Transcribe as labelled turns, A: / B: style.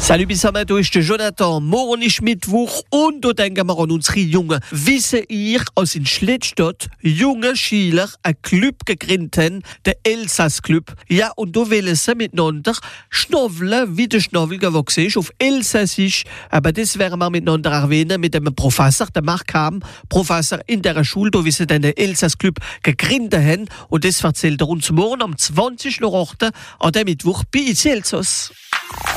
A: Salut zusammen, du ist der Jonathan. Morgen ist Mittwoch und da denken wir an unsere Jungen. Wissen ihr, als in Schlittstadt junge Schüler einen Club gegründet haben, der Elsass-Club. Ja, und da wollen sie miteinander schnaufeln, wie der Schnabel gewachsen ist, auf Elsassisch. Aber das werden wir miteinander erwähnen mit dem Professor, der Mark Ham, Professor in der Schule, da wie sie den Elsass-Club gegründet haben. Und das erzählt er uns morgen am 20. Uhr an dem Mittwoch bei Elsass.